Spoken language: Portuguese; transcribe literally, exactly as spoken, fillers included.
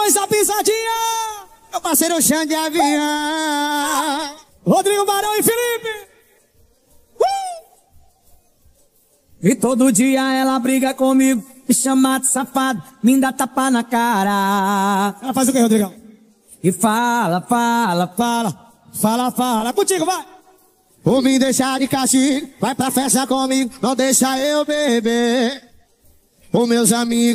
Barões da Pisadinha. Meu parceiro Xande Avião. Rodrigo Barão e Felipe. Uh! E todo dia ela briga comigo, me chama de safado, me dá tapa na cara. Ela faz o que, Rodrigão? E fala, fala, fala, fala, fala. Contigo, vai. Por me deixar de castigo, vai pra festa comigo, não deixa eu beber. Os meus amigos